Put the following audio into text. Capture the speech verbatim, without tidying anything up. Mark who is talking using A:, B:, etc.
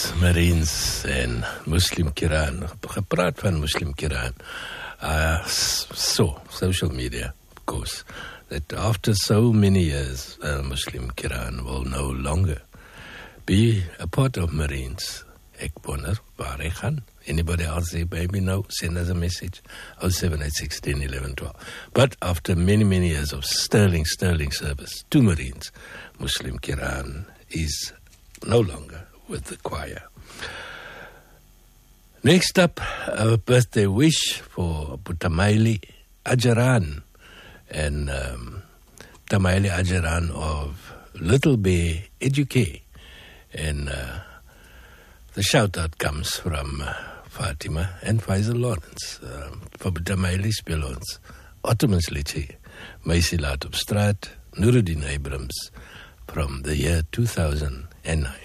A: Marines, Marines en Muslim Quran. Gepraat van Muslim Quran. Uh, so, social media, of course. That after so many years, uh, Muslim Quran will no longer be a part of Marines. Ek wonder waar hy gaan. Anybody else there, maybe know, send us a message. oh seven eight six, one oh, eleven, twelve. But after many, many years of sterling, sterling service to Marines, Muslim Quran is no longer with the choir. Next up, a birthday wish for Tamaili Ajaran. And um, Tamaili Ajaran of Little Bay Educare. And uh, the shout-out comes from uh, Fatima and Faisal Lawrence. Uh, for Tamaili speel ons Ottomans liedje, Meisie laat op straat, Nuruddin Abrams, from the year two thousand nine.